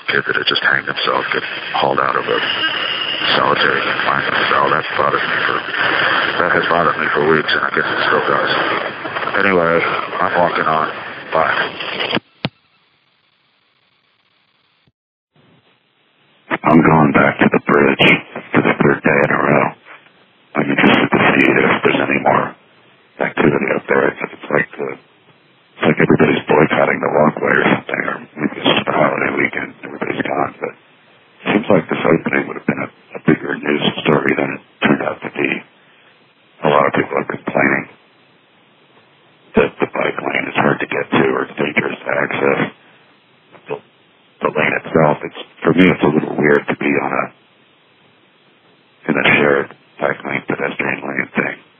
kid that had just hanged himself get hauled out of a solitary confinement cell. That has bothered me for weeks, and I guess it still does. Anyway, I'm walking on. Bye. I'm going back to the bridge for the third day in a row. I'm interested to see if there's any more activity up there. It's like everybody's boycotting the walkway or something, or maybe it's just a holiday weekend, everybody's gone, but it seems like this opening would have been a bigger news story than it turned out to be. A lot of people are complaining that the bike lane is hard to get to or it's dangerous to access. The lane itself, for me it's a little weird to be in a shared bike lane pedestrian lane thing.